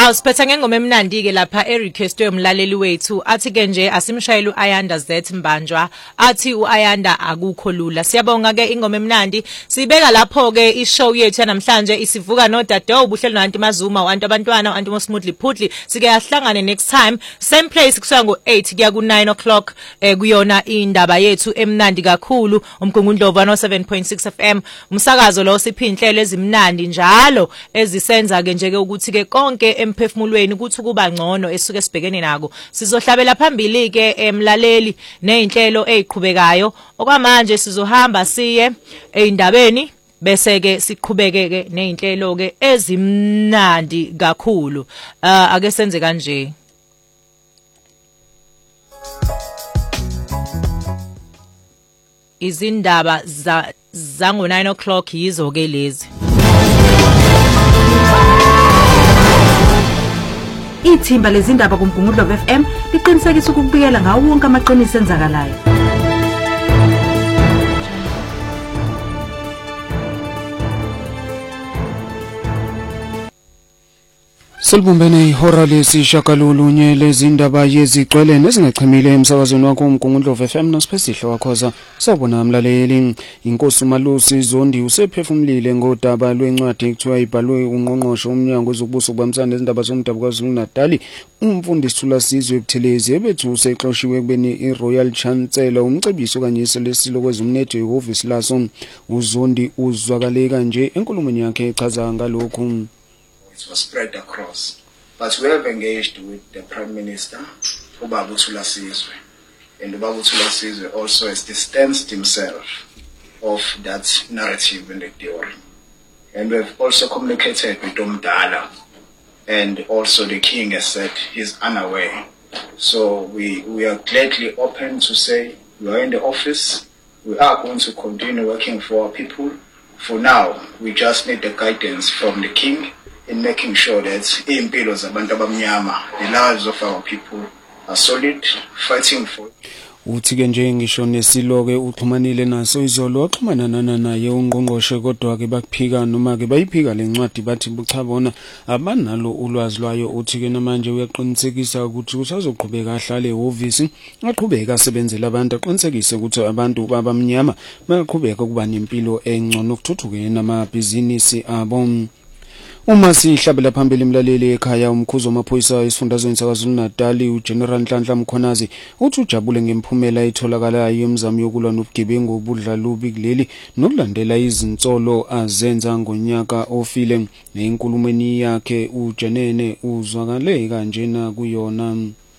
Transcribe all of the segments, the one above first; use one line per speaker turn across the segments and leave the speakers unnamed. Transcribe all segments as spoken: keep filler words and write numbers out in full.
Awusiphetha ngengoma emnandi ke lapha e request yomlaleli wethu athi ke nje asimshayele uAyanda Z Mbanjwa athi uAyanda akukho lula. Siyabonga ke ingoma emnandi. Sibeka lapho ke ishow yethu namhlanje isivuka no Dadoo ubuhlelo nanti Mazuma uantu abantwana uantu Mosmudli Phudli. Sike yahlangane next time same place kusuka ngo eight kuya ku nine o'clock eh kuyona indaba yethu emnandi kakhulu umgungundlovu no seven point six F M umsakazo lo siphinhlelo ezimnandi njalo ezisenza ke nje ke ukuthi ke konke emphefumulweni kuthi kuba ngcono esuke sibhekene nako. Sizohlabela phambili ke emlaleli nezinhlelo eziqhubekayo okwamanje sizohamba siye eindabeni bese ke siqhubeke ke nezinhlelo ke ezimnandi kakhulu. Uh, ake senze kanje. Izindaba za zango nine o'clock yizo ke lezi.
Ithimba lezindaba kuMgungundlovu F M liqinisekisa ukubikela ngawo wonke amaqiniso enzakalayo.
Selbumbene ihora lesishagalolunye lezindaba yezigcwele nezingachemile emsakazweni wakho uMgungundlovu F M nosiphesidlo wakhoza. Sawubona mlaleli, inkosi uMalusi Zondi usephefumlile ngodaba lwencwadi ekuthiwa ibhalwe ungqongqoshe umnyango wezokubusa kubambisana nezindaba zomdabu KwaZulu-Natal umfundisi Thulasizwe Buthelezi ebethu usexoshiwe kubeni iRoyal Chancellor umcebiso kanyise lesilo kwezomnetho ihhovisi laso. uZondi uzwakale kanje enkulumweni yakhe echaza ngalokhu.
It was spread across, but we have engaged with the Prime Minister, Ubaba Thulasizwe, and Ubaba Thulasizwe also has distanced himself of that narrative in the theory. And we have also communicated with Umdala, and also the King has said he's unaware. So we, we are gladly open to say we are in the office, we are going to continue working for our people. For now, we just need the guidance from the King in making sure that impilo zabantu abamnyama, the lives of our people are solid, fighting for.
Uthi ke nje ngisho nesiloke uxhumanile naso izolo waxhumana nana naye ungqongqoshe kodwa ke bakuphika noma ke bayiphika lencwadi bathi buchabona abanalo ulwazi lwayo. Uthi ke namanje uyaqinisekisa ukuthi usazoqhubeka ahlale ehhovisi aqhubeka asebenzele abantu aqinisekise ukuthi abantu babamnyama bayaqhubeka kuba nempilo engcono ukuthuthukela namabhizinisi abo. Uma sihlabela phambili mlaleli ekhaya umkhuzo wamaphoyisa esifundazweni saKwaZulu-Natal uGeneral Nhlanhla Mkhonazi uthi ujabule ngemphumela etholakalayo yomzamo yokulwa nobugebengu obudlalubi kuleli nokulandela izinsolo azenza ngonyaka ofile. Nenkulumweni yakhe uJenene uzwakale kanjena kuyona.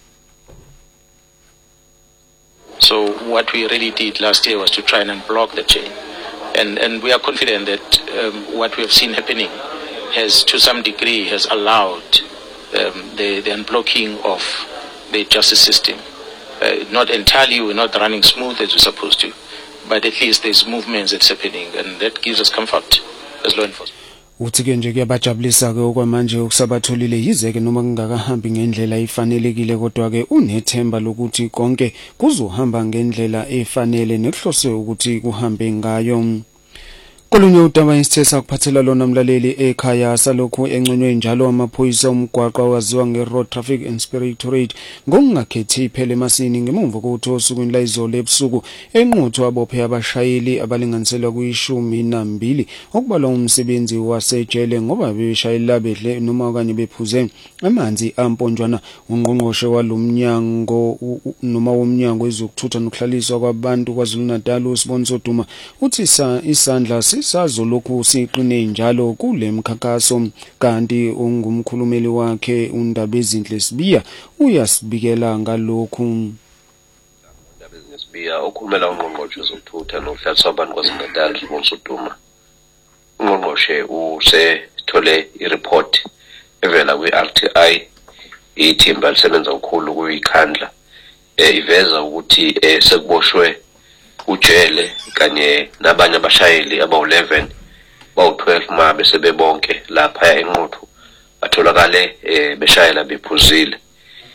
So what we really did last year was to try and unblock the chain, and and we are confident that um, what we have seen happening has to some degree has allowed um, the, the unblocking of the justice system. Uh, not entirely, we're not running smooth as we're supposed to, but at least there's movements that's happening, and that gives us comfort as law enforcement.
Uthi ke nje kuyabajabulisa ke okwamanje ukusabatholile yize ke noma kungakahambi ngendlela efanelekile kodwa ke unethemba lokuthi konke kuzohamba ngendlela efanele nekuhlose ukuthi kuhambe ngayo. Kolunye udaba isithesa kuphathela lona mlaleli ekhaya salokhu engconywe njalo amaphoyisa omgwaqo waziwa ngeRoad Traffic Inspectorate ngokungakhethi iphele emasini ngemumva kokuthi osukwini la izolo ebusuku enquthu abophe abashayeli abalinganiselwa kuyishumi nambili okubalwa umsebenzi wasejele ngoba beshayela bedle noma okanye bephuze amanzi amponjwana. Ungqongqoshe walomnyango noma womnyango ezokuthutha nokuhlaliswa kwabantu KwaZulu-Natal uSiboniso Duma uthi isandla sazo lokhu siqine njalo kule mkhakaso kanti ungumkhulumeli wakhe uNdaba Ezinhle Sibiya uyasibikela ngalokhu.
UNdaba Ezinhle Sibiya okhulumela ungqongqoshe zokuthutha nokuhlaliswa abantu KwaZulu-Natal Siboniso Duma. Ungqongqoshe usethole ireport evela kwi-R T I ithimba lisebenza kakhulu kuyikhandla iveza ukuthi sekuboshwe ujele kanye nabanye abashayeli abawu eleven bawu twelve ma bese bebonke lapha enquthu batholakale beshayela bephuzile.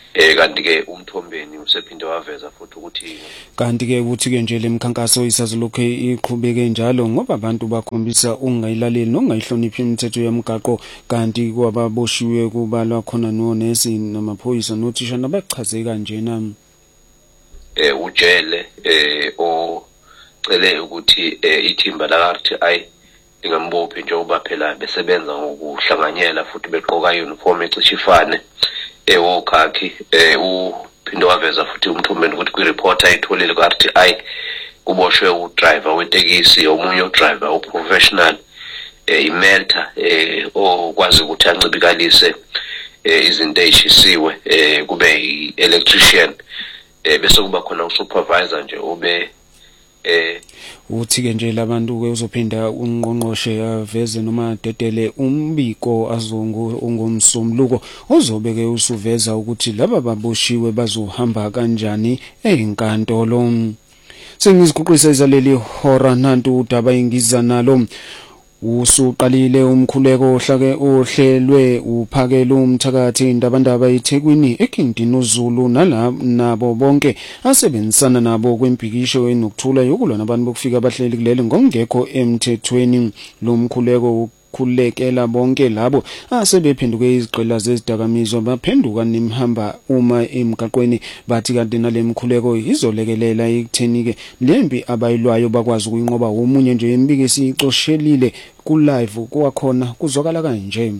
eh kanti ke uMthombeni usephinde waveza futhi ukuthi
kanti ke ukuthi ke nje lemkhankaso isazilokho iqhubeke njalo ngoba abantu bakhombisa ungayilaleli nongayihloniphi imithetho yomgaqo kanti kwababoshiwe kubalwa khona nonesi namaphoyisa nothisha nabachaze kanje nami
eh ujele eh o cele ukuthi ithimba la R T I lingambophi njengoba phela besebenza ngokuhlanganyela futhi beqoka uniform ecishifane ewokhakhi eh uphinde waveza futhi uMthombeni ukuthi kwi report ayitholile ku R T I kuboshwe udriver wetekisi omunye udriver oprofessional eh imelta eh okwazi ukuthi ancibikalise izinto ezishisiwe eh kube i-electrician eh bese kuba khona usupervisor nje obe eh
uthi ke nje labantu ke uzophinda ungqongqoshe aveze noma dedele umbiko azongo ongomsomluko ozobe ke usuveza ukuthi laba baboshiwe bazohamba kanjani ezinkantolo sengiziguqisa izaleli hora nantu udaba ingiza nalo usuqalile umkhuleko ohlake ohlelwe uphakela umthakathi indabandaba eThekwini eKingdon uZulu nalabo bonke asebenzisana nabo kwempikisho enokuthula yokulwa nabantu bokufika abahleli kulele ngongekho emthethweni lo mkhuleko khulekela bonke labo asebephenduke iziqela zezidakamizwa baphenduka nemhamba uma emgaqweni bathi kanti nalemkhuleko izolekelela ekuthenike lempi abayilwayo bakwazi ukuyinqoba omunye nje embike sicoshelile ku live kwakhona kuzokala kanje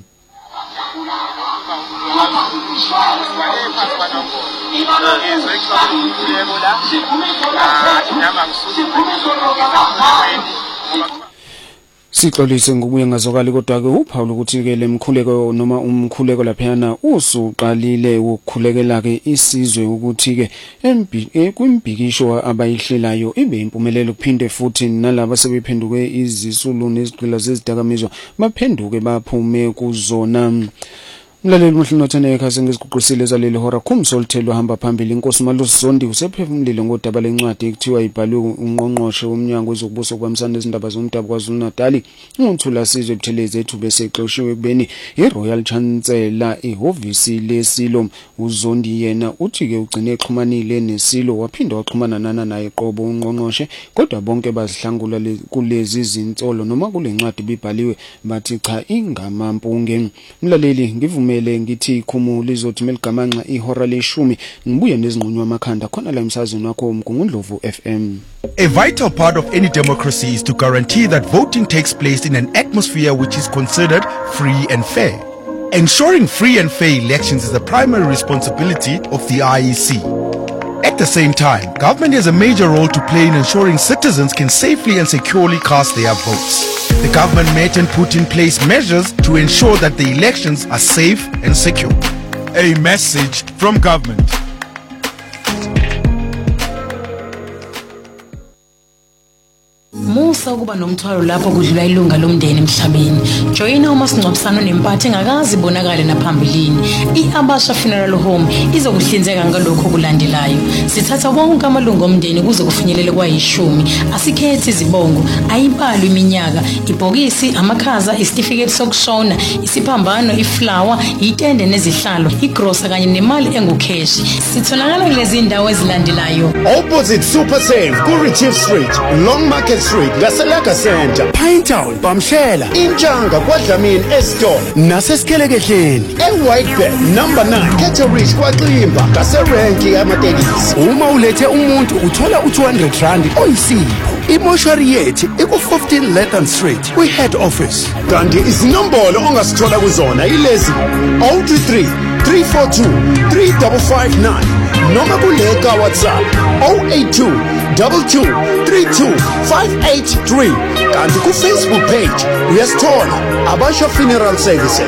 Sixolise ngokuya ngazokali kodwa ke uPaul ukuthi ke lemkhuleko noma umkhuleko laphana usuqalile ukukhulekela ke isizwe ukuthi ke kwimbikisho abayihlelayo ibe impumelelo kuphinde futhi nalabo sebephenduke izisulu neziqila zezidakamizwa baphenduke baphume kuzona. Mlaleli muhle nothana sengiziguqisile zaleli hora khumsolthelwa hamba phambili inkosi Malusi Zondi usephefumlile ngodaba lencwadi ekuthiwa ibhalwe ungqongqoshe womnyango wezokubuso kwamsana nezindaba zomdabu kwaZulu Natal uNthula Sizwe Buthelezi ethu bese exoshiwe kubeni iRoyal Chancellor ehhovisi lesilo uZondi yena uthi ke ugcine exhumanile nesilo waphinda waxhumana nana naye qobo ungqongqoshe kodwa bonke bazihlangula kulezi izinsolo noma kule ncwadi bibhaliwe bathi cha ingamampunge. Mlaleli ngivume mele ngithi ikhumu lizothi meligamanxa ihora leshumi ngibuye nezinqunywa amakhanda khona la emsazweni wakho uMgungundlovu F M.
A vital part of any democracy is to guarantee that voting takes place in an atmosphere which is considered free and fair. Ensuring free and fair elections is the primary responsibility of the I E C. At the same time, government has a major role to play in ensuring citizens can safely and securely cast their votes. The government met and put in place measures to ensure that the elections are safe and secure.
A message from government.
Musa kuba nomthwalo lapho kudlula ilunga lomndeni emhlabeni. Joyina uma singcwabisana nempathe engakazi ibonakale naphambilini. iAbasha Funeral Home izokuhlinzeka ngalokho kulandelayo. Sithatha wonke amalungu omndeni kuze kufinyelele kwayishumi. Asikhethi izibongo, ayibali iminyaka, ibhokisi, amakhaza, isitifiketi sokushona, isiphambano, iflower, itende nezihlalo, igrosa kanye nemali engukheshi. Sitholakala kulezi indawo ezilandelayo.
Opposite Super Save, Kurichief Street, Long Market Street, Gaselaka Center,
Pinetown, Bamshela,
Inchanga, Kwadlamini, Eston,
Naseskelekehleni,
eWhitebank, number nine, Ketterish, Kwadlimba, Gaserenki, amatekisi.
Uma ulethe umuntu uthola u two hundred rand oyisipho. Imoshari yethu iku fifteen Lethan Street, we head office.
Kanti izinombolo ongasithola kuzona ilezi zero two three, three four two, three five five nine noma kuleka WhatsApp zero eight two, two two, three two, five eight three. Kanti ku Facebook page uyasithola Abasha Funeral Services.